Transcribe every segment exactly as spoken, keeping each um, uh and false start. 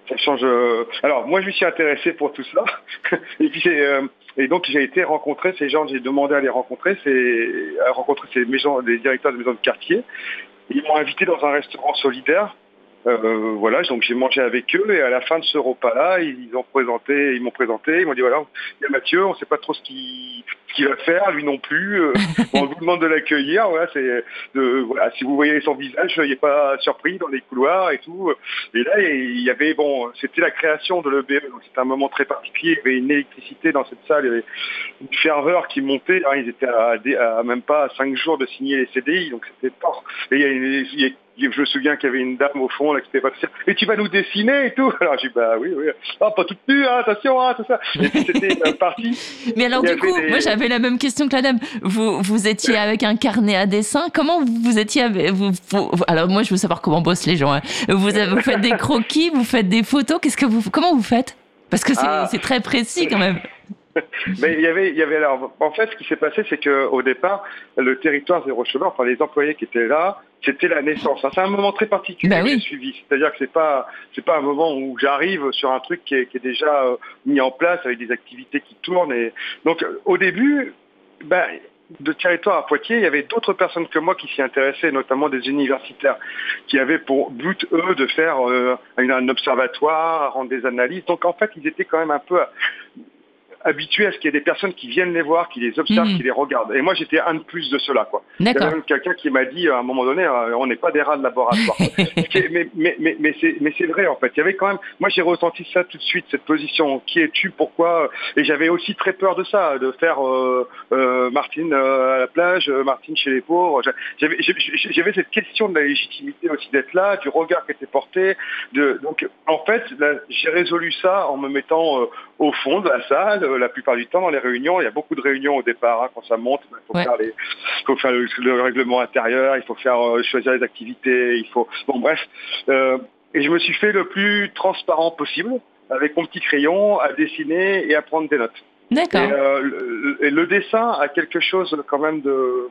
Ça change. euh, Alors, moi, je me suis intéressé pour tout ça. Et puis, c'est, euh, et donc, j'ai été rencontrer ces gens, j'ai demandé à les rencontrer, c'est, à rencontrer ces maisons, les directeurs de maisons de quartier. Ils m'ont invité dans un restaurant solidaire. Euh, voilà, donc j'ai mangé avec eux et à la fin de ce repas-là, ils ont présenté, ils m'ont présenté, ils m'ont dit voilà, il y a Mathieu, on ne sait pas trop ce qu'il, ce qu'il va faire, lui non plus. Euh, on vous demande de l'accueillir. Voilà, c'est, de, voilà, si vous voyez son visage, soyez pas surpris dans les couloirs et tout. Et là, il y avait bon, c'était la création de l'E B E, donc c'était un moment très particulier. Il y avait une électricité dans cette salle, il y avait une ferveur qui montait. Alors, ils étaient à, à même pas à cinq jours de signer les C D I, donc c'était pas. Et il y a une, il y a, je me souviens qu'il y avait une dame au fond là qui était pas et tu vas nous dessiner et tout. Alors j'ai dit bah oui oui. Ah pas toute nue hein, attention hein, tout ça. Et puis c'était euh, parti. Mais alors du coup, des... moi j'avais la même question que la dame. Vous vous étiez avec un carnet à dessin. Comment vous, vous étiez avec, vous, vous, alors moi je veux savoir comment bossent les gens. Hein. Vous, avez, vous faites des croquis, vous faites des photos. Qu'est-ce que vous comment vous faites? Parce que c'est, ah. c'est très précis quand même. Mais il y avait, il y avait alors, en fait, ce qui s'est passé, c'est que au départ, le territoire zéro chômeur, enfin les employés qui étaient là, c'était la naissance. C'est un moment très particulier bah oui. que j'ai suivi. C'est-à-dire que c'est pas, c'est pas un moment où j'arrive sur un truc qui est, qui est déjà euh, mis en place avec des activités qui tournent. Et donc, au début, ben. de territoire à Poitiers, il y avait d'autres personnes que moi qui s'y intéressaient, notamment des universitaires, qui avaient pour but, eux, de faire euh, un observatoire, rendre des analyses. Donc, en fait, ils étaient quand même un peu habitués à ce qu'il y ait des personnes qui viennent les voir, qui les observent, mmh. qui les regardent. Et moi, j'étais un de plus de cela, quoi. D'accord. Il y a même quelqu'un qui m'a dit, à un moment donné, euh, on n'est pas des rats de laboratoire. mais, mais, mais, mais, c'est, mais c'est vrai, en fait. Il y avait quand même, moi, j'ai ressenti ça tout de suite, cette position. Qui es-tu? Pourquoi? Et j'avais aussi très peur de ça, de faire euh, euh, Martine euh, à la plage, euh, Martine chez les pauvres. J'avais, j'avais, j'avais cette question de la légitimité aussi d'être là, du regard qui était porté. De, donc, en fait, là, j'ai résolu ça en me mettant euh, au fond de la salle. La plupart du temps, dans les réunions, il y a beaucoup de réunions au départ. Hein, quand ça monte, il faut ouais. faire, les, faut faire le, le règlement intérieur, il faut faire euh, choisir les activités, il faut. Bon, bref. Euh, et je me suis fait le plus transparent possible, avec mon petit crayon, à dessiner et à prendre des notes. D'accord. Et, euh, le, et le dessin a quelque chose quand même de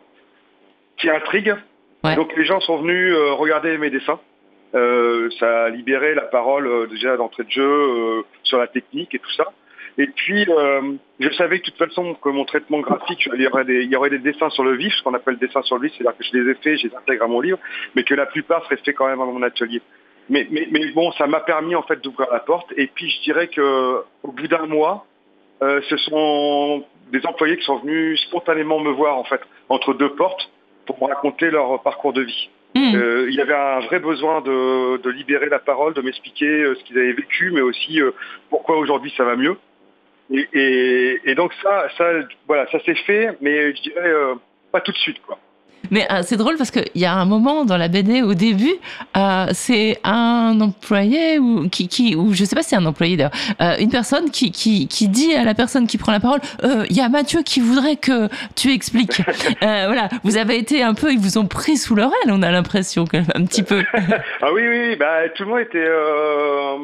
qui intrigue. Ouais. Donc les gens sont venus euh, regarder mes dessins. Euh, ça a libéré la parole euh, déjà d'entrée de jeu euh, sur la technique et tout ça. Et puis, euh, je savais que de toute façon que mon traitement graphique, il y aurait des, il y aurait des dessins sur le vif, ce qu'on appelle dessins sur le vif, c'est-à-dire que je les ai faits, je les intègre à mon livre, mais que la plupart seraient faits quand même à mon atelier. Mais, mais, mais bon, ça m'a permis en fait d'ouvrir la porte. Et puis, je dirais que au bout d'un mois, euh, ce sont des employés qui sont venus spontanément me voir en fait entre deux portes pour me raconter leur parcours de vie. Mmh. Euh, il y avait un vrai besoin de, de libérer la parole, de m'expliquer euh, ce qu'ils avaient vécu, mais aussi euh, pourquoi aujourd'hui ça va mieux. Et, et, et donc ça, ça, voilà, ça s'est fait, mais je dirais euh, pas tout de suite, quoi. Mais euh, c'est drôle parce qu'il y a un moment dans la B D au début, euh, c'est un employé ou qui, qui, ou je sais pas si c'est un employé d'ailleurs, euh, une personne qui, qui, qui dit à la personne qui prend la parole, il euh, y a Mathieu qui voudrait que tu expliques. euh, voilà, vous avez été un peu, ils vous ont pris sous leur aile, on a l'impression un petit peu. Ah oui, oui, bah tout le monde était. Euh...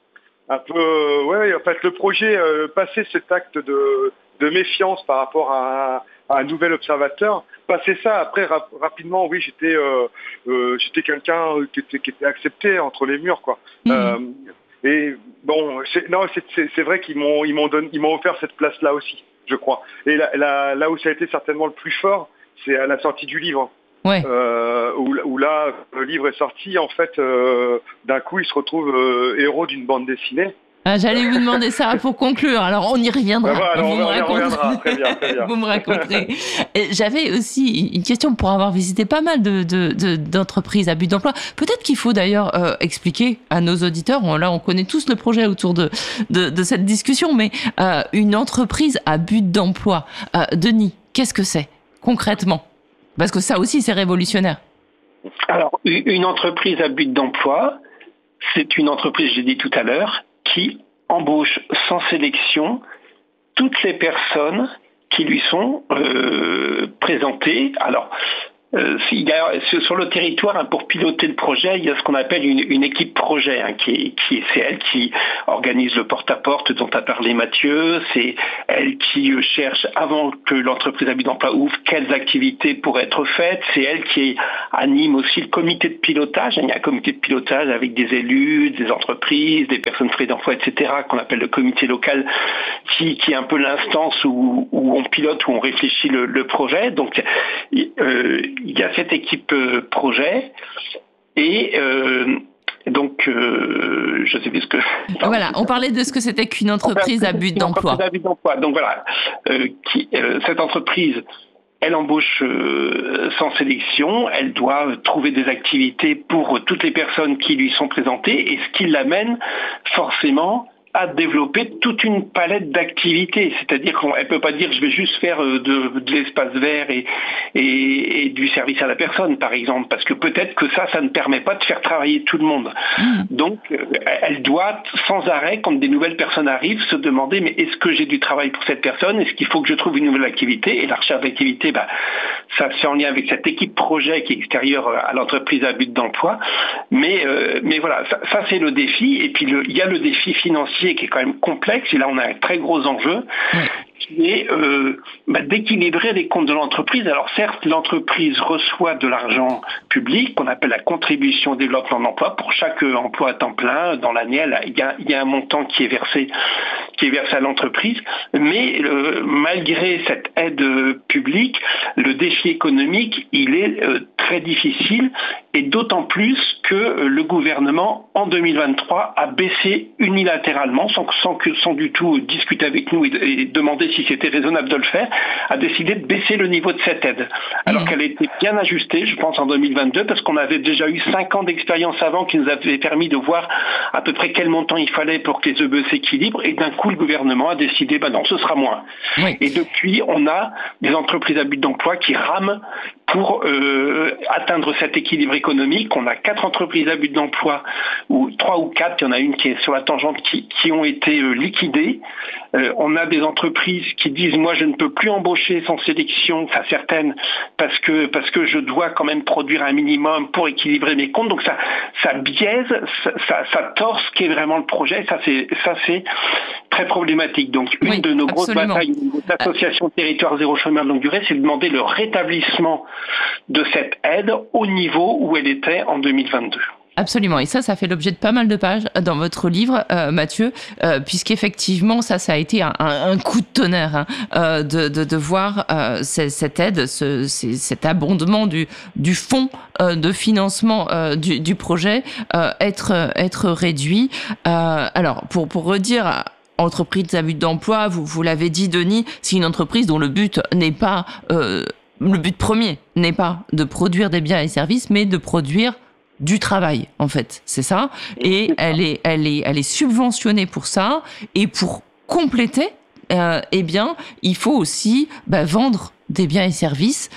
Un peu, ouais, en fait, le projet euh, passer cet acte de, de méfiance par rapport à un, à un nouvel observateur, passer ça après rap- rapidement, oui, j'étais, euh, euh, j'étais quelqu'un qui était, qui était accepté entre les murs, quoi. Mmh. Euh, et bon, c'est, non, c'est, c'est, c'est vrai qu'ils m'ont, ils m'ont donné, ils m'ont offert cette place-là aussi, je crois. Et là, là, là où ça a été certainement le plus fort, c'est à la sortie du livre. Ouais. Euh, où, où là, le livre est sorti, en fait, euh, d'un coup, il se retrouve euh, héros d'une bande dessinée. Ah, j'allais vous demander ça pour conclure. Alors, on y reviendra. Ben voilà, vous, on me reviendra. Très bien, très bien. Vous me raconterez. Et j'avais aussi une question pour avoir visité pas mal de, de, de, d'entreprises à but d'emploi. Peut-être qu'il faut d'ailleurs euh, expliquer à nos auditeurs, on, là, on connaît tous le projet autour de, de, de cette discussion, mais euh, une entreprise à but d'emploi. Euh, Denis, qu'est-ce que c'est concrètement ? Parce que ça aussi, c'est révolutionnaire. Alors, une entreprise à but d'emploi, c'est une entreprise, je l'ai dit tout à l'heure, qui embauche sans sélection toutes les personnes qui lui sont euh, présentées. Alors, Euh, il y a, sur le territoire, hein, pour piloter le projet, il y a ce qu'on appelle une, une équipe projet, hein, qui est, qui est, c'est elle qui organise le porte-à-porte dont a parlé Mathieu, c'est elle qui cherche, avant que l'entreprise Abus d'Emploi ouvre, quelles activités pourraient être faites, c'est elle qui anime aussi le comité de pilotage. Il y a un comité de pilotage avec des élus, des entreprises, des personnes frais d'emploi, et cetera, qu'on appelle le comité local, qui, qui est un peu l'instance où, où on pilote, où on réfléchit le, le projet. Donc, euh, il y a cette équipe euh, projet et euh, donc euh, je sais plus ce que. Voilà, on parlait de ce que c'était qu'une entreprise à but d'emploi. À but d'emploi. Donc voilà, euh, qui, euh, cette entreprise, elle embauche euh, sans sélection, elle doit trouver des activités pour toutes les personnes qui lui sont présentées, et ce qui l'amène forcément à développer toute une palette d'activités. C'est-à-dire qu'elle ne peut pas dire je vais juste faire de, de l'espace vert et, et, et du service à la personne, par exemple, parce que peut-être que ça, ça ne permet pas de faire travailler tout le monde. Mmh. Donc, elle doit sans arrêt, quand des nouvelles personnes arrivent, se demander mais est-ce que j'ai du travail pour cette personne? Est-ce qu'il faut que je trouve une nouvelle activité? Et la recherche d'activité, bah, ça se fait en lien avec cette équipe projet qui est extérieure à l'entreprise à but d'emploi. Mais, euh, mais voilà, ça, ça c'est le défi. Et puis, le, il y a le défi financier qui est quand même complexe, et là on a un très gros enjeu, oui. qui est euh, bah, d'équilibrer les comptes de l'entreprise. Alors certes, l'entreprise reçoit de l'argent public, qu'on appelle la contribution au développement de l'emploi, pour chaque euh, emploi à temps plein, dans l'année, il y a, il y a un montant qui est versé, qui est versé à l'entreprise, mais euh, malgré cette aide euh, publique, le défi économique, il est euh, très difficile, et d'autant plus que euh, le gouvernement, en deux mille vingt-trois, a baissé unilatéralement, sans, sans, que, sans du tout discuter avec nous et, et demander si c'était raisonnable de le faire, a décidé de baisser le niveau de cette aide. Alors mmh. qu'elle était bien ajustée, je pense, en deux mille vingt-deux, parce qu'on avait déjà eu cinq ans d'expérience avant qui nous avaient permis de voir à peu près quel montant il fallait pour que les E B E s'équilibrent, et d'un coup, le gouvernement a décidé, bah non, ce sera moins. Oui. Et depuis, on a des entreprises à but d'emploi qui rament pour euh, atteindre cet équilibre économique. On a quatre entreprises à but d'emploi, ou trois ou quatre, il y en a une qui est sur la tangente, qui, qui ont été euh, liquidées. Euh, on a des entreprises qui disent moi je ne peux plus embaucher sans sélection, enfin certaines, parce que parce que je dois quand même produire un minimum pour équilibrer mes comptes. Donc ça ça biaise, ça, ça, ça tord ce qu'est vraiment le projet. Ça c'est ça c'est très problématique. Donc une oui, de nos absolument. grosses batailles de l'association Territoire Zéro Chômeur de Longue Durée, c'est de demander le rétablissement de cette aide au niveau où elle était en deux mille vingt-deux. Absolument, et ça, ça fait l'objet de pas mal de pages dans votre livre, euh, Mathieu, euh, puisqu'effectivement, ça, ça a été un, un coup de tonnerre hein, euh, de, de, de voir euh, cette aide, ce, cet abondement du, du fonds euh, de financement euh, du, du projet euh, être, être réduit. Euh, alors, pour, pour redire... Entreprise à but d'emploi, vous, vous l'avez dit, Denis, c'est une entreprise dont le but n'est pas... Euh, le but premier n'est pas de produire des biens et services, mais de produire du travail, en fait, c'est ça. Et elle est, elle est, elle est subventionnée pour ça. Et pour compléter, euh, eh bien, il faut aussi bah, vendre des biens et services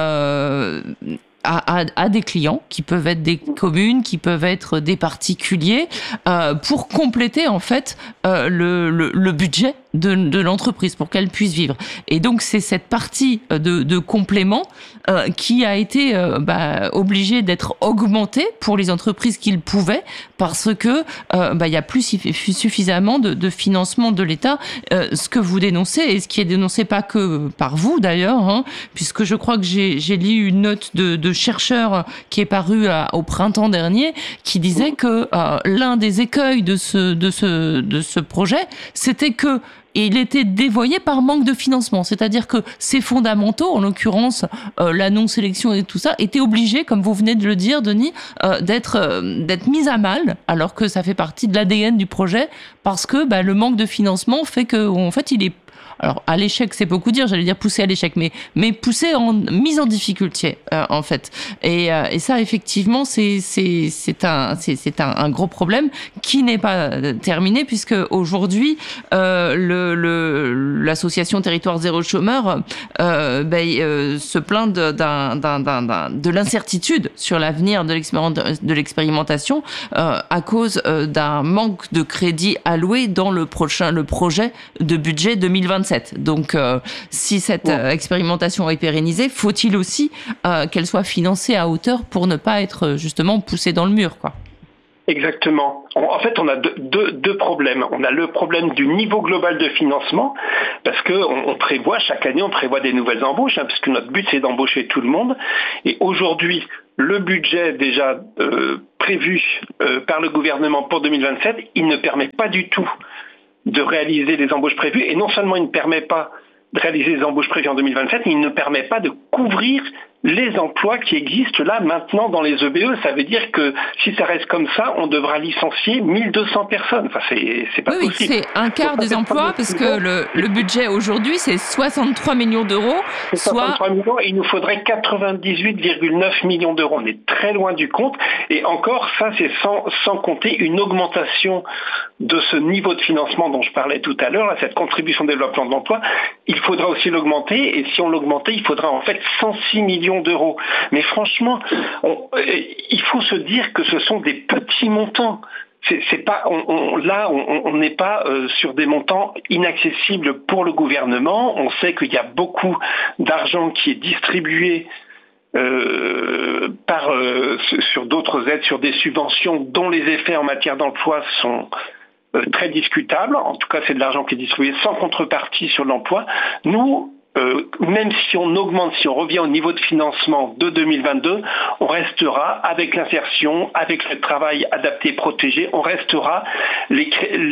euh, à, à, à des clients qui peuvent être des communes, qui peuvent être des particuliers, euh, pour compléter en fait euh, le, le, le budget de, de l'entreprise pour qu'elle puisse vivre. Et donc c'est cette partie de, de complément euh, qui a été euh, bah, obligée d'être augmentée pour les entreprises qui le pouvaient, parce que euh, bah, y a plus suffisamment de, de financement de l'État. Euh, ce que vous dénoncez, et ce qui est dénoncé pas que par vous d'ailleurs, hein, puisque je crois que j'ai, j'ai lu une note de, de chercheur qui est parue à, au printemps dernier, qui disait que euh, l'un des écueils de ce, de ce, de ce projet, c'était que et il était dévoyé par manque de financement. C'est-à-dire que ces fondamentaux, en l'occurrence euh, la non-sélection et tout ça, étaient obligés, comme vous venez de le dire, Denis, euh, d'être, euh, d'être mis à mal, alors que ça fait partie de l'A D N du projet, parce que bah, le manque de financement fait qu'en fait, il est... Alors, à l'échec, c'est beaucoup dire, j'allais dire pousser à l'échec, mais, mais pousser en mise en difficulté, euh, en fait. Et, euh, et ça, effectivement, c'est, c'est, c'est, un, c'est, c'est un, un gros problème qui n'est pas terminé, puisque aujourd'hui, euh, le, le, l'association Territoire Zéro Chômeur euh, ben, euh, se plaint de, d'un, d'un, d'un, d'un, de l'incertitude sur l'avenir de, l'expériment, de l'expérimentation euh, à cause euh, d'un manque de crédit alloué dans le prochain le projet de budget deux mille vingt-sept. Donc, euh, si cette Ouais. euh, expérimentation est pérennisée, faut-il aussi euh, qu'elle soit financée à hauteur pour ne pas être justement poussée dans le mur, quoi. Exactement. En fait, on a deux, deux, deux problèmes. On a le problème du niveau global de financement, parce que on, on prévoit, chaque année, on prévoit des nouvelles embauches, hein, parce que notre but, c'est d'embaucher tout le monde. Et aujourd'hui, le budget déjà euh, prévu euh, par le gouvernement pour deux mille vingt-sept, il ne permet pas du tout de réaliser les embauches prévues. Et non seulement il ne permet pas de réaliser les embauches prévues en deux mille vingt-sept, mais il ne permet pas de couvrir les emplois qui existent là maintenant dans les E B E. Ça veut dire que si ça reste comme ça, on devra licencier mille deux cents personnes. Enfin, c'est, c'est pas Oui, possible. c'est un quart des emplois, parce que le, le budget aujourd'hui, c'est soixante-trois millions d'euros, C'est soit... soixante-trois millions et il nous faudrait quatre-vingt-dix-huit virgule neuf millions d'euros. On est très loin du compte. Et encore, ça, c'est sans, sans compter une augmentation de ce niveau de financement dont je parlais tout à l'heure, là, cette contribution de développement de l'emploi. Il faudra aussi l'augmenter. Et si on l'augmentait, il faudra en fait cent six millions d'euros. Mais franchement, on, euh, il faut se dire que ce sont des petits montants. C'est, c'est pas, on, on, là, on n'est pas euh, sur des montants inaccessibles pour le gouvernement. On sait qu'il y a beaucoup d'argent qui est distribué euh, par, euh, sur d'autres aides, sur des subventions dont les effets en matière d'emploi sont euh, très discutables. En tout cas, c'est de l'argent qui est distribué sans contrepartie sur l'emploi. Nous, Euh, même si on augmente, si on revient au niveau de financement de deux mille vingt-deux, on restera avec l'insertion, avec le travail adapté et protégé, on restera les,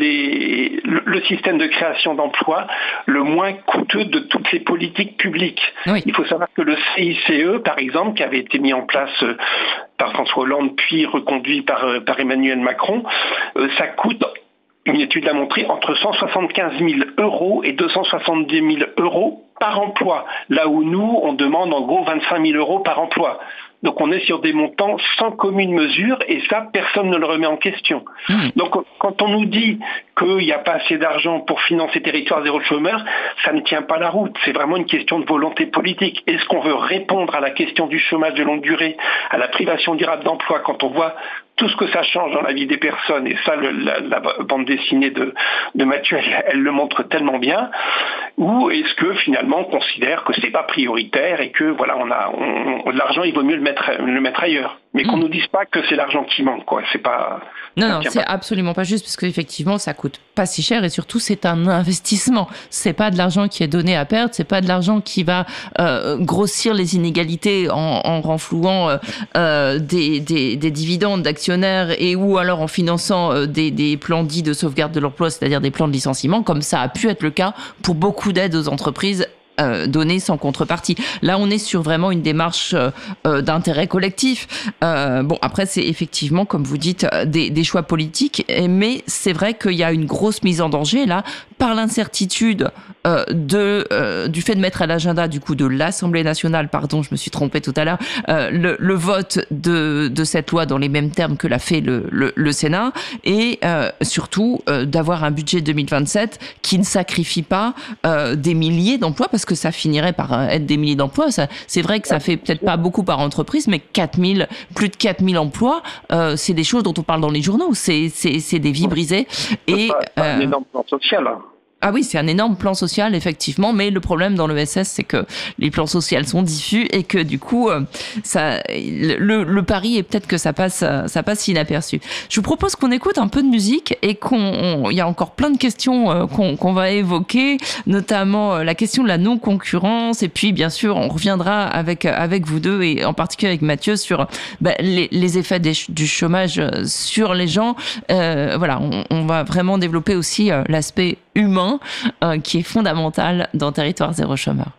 les, le, le système de création d'emplois le moins coûteux de toutes les politiques publiques. Oui. Il faut savoir que le C I C E, par exemple, qui avait été mis en place euh, par François Hollande, puis reconduit par, euh, par Emmanuel Macron, euh, ça coûte... Une étude l'a montré entre cent soixante-quinze mille euros et deux cent soixante-dix mille euros par emploi. Là où nous, on demande en gros vingt-cinq mille euros par emploi. Donc on est sur des montants sans commune mesure et ça, personne ne le remet en question. Mmh. Donc quand on nous dit qu'il n'y a pas assez d'argent pour financer Territoire Zéro Chômeur, ça ne tient pas la route. C'est vraiment une question de volonté politique. Est-ce qu'on veut répondre à la question du chômage de longue durée, à la privation durable d'emploi, quand on voit tout ce que ça change dans la vie des personnes, et ça, le, la, la bande dessinée de, de Mathieu, elle, elle le montre tellement bien, ou est-ce que finalement on considère que c'est pas prioritaire et que voilà, on a on, on, l'argent, il vaut mieux le mettre, le mettre ailleurs, mais qu'on mmh. nous dise pas que c'est l'argent qui manque, quoi. C'est pas. Non, non, c'est pas. absolument pas juste, parce qu'effectivement, ça coûte pas si cher et surtout, c'est un investissement. C'est pas de l'argent qui est donné à perdre, c'est pas de l'argent qui va euh, grossir les inégalités en, en renflouant euh, des, des, des dividendes d'actionnaires et ou alors en finançant euh, des, des plans dits de sauvegarde de l'emploi, c'est-à-dire des plans de licenciement, comme ça a pu être le cas pour beaucoup d'aides aux entreprises Euh, donné sans contrepartie. Là, on est sur vraiment une démarche euh, d'intérêt collectif. Euh, bon, après, c'est effectivement, comme vous dites, des, des choix politiques, mais c'est vrai qu'il y a une grosse mise en danger, là, par l'incertitude euh, de, euh, du fait de mettre à l'agenda, du coup, de l'Assemblée nationale, pardon, je me suis trompée tout à l'heure, euh, le, le vote de, de cette loi dans les mêmes termes que l'a fait le, le, le Sénat, et euh, surtout euh, d'avoir un budget deux mille vingt-sept qui ne sacrifie pas euh, des milliers d'emplois, parce que que ça finirait par être des milliers d'emplois. Ça, c'est vrai que ça fait peut-être pas beaucoup par entreprise, mais quatre mille, plus de quatre mille emplois, euh, c'est des choses dont on parle dans les journaux. C'est, c'est, c'est des vies brisées. Et, c'est pas, euh, un énorme plan social. Hein. Ah oui, c'est un énorme plan social, effectivement, mais le problème dans l'E S S, c'est que les plans sociaux sont diffus et que du coup, ça, le, le pari est peut-être que ça passe, ça passe inaperçu. Je vous propose qu'on écoute un peu de musique et qu'on, il y a encore plein de questions qu'on, qu'on va évoquer, notamment la question de la non-concurrence, et puis bien sûr, on reviendra avec avec vous deux et en particulier avec Mathieu sur bah, les, les effets des, du chômage sur les gens. Euh, voilà, on, on va vraiment développer aussi l'aspect humain euh, qui est fondamental dans Territoire Zéro Chômeur.